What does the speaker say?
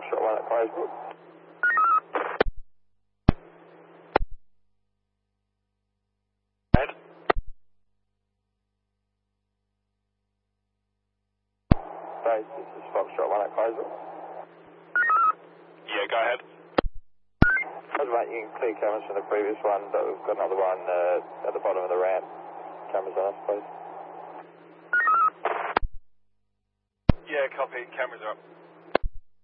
Foxtrot 1 at Claysbrook. Base, this is Foxtrot 1 at Claysbrook. Yeah, go ahead. Mate, you can clear cameras from the previous one, but we've got another one at the bottom of the ramp. Cameras on us, please. Yeah, copy. Cameras are up.